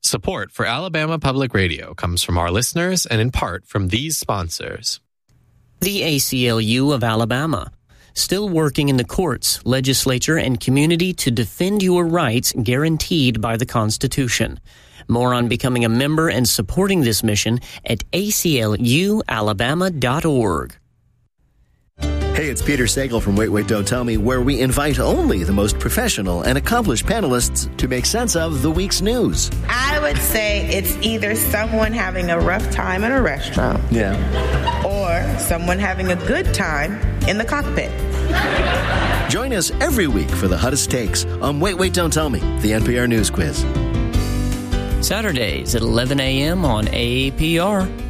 Support for Alabama Public Radio comes from our listeners and in part from these sponsors. The ACLU of Alabama, still working in the courts, legislature, and community to defend your rights guaranteed by the Constitution. More on becoming a member and supporting this mission at aclualabama.org. Hey, it's Peter Sagal from Wait, Wait, Don't Tell Me, where we invite only the most professional and accomplished panelists to make sense of the week's news. I would say it's either someone having a rough time in a restaurant. Yeah. Or someone having a good time in the cockpit. Join us every week for the hottest takes on Wait, Wait, Don't Tell Me, the NPR News Quiz. Saturdays at 11 a.m. on AAPR.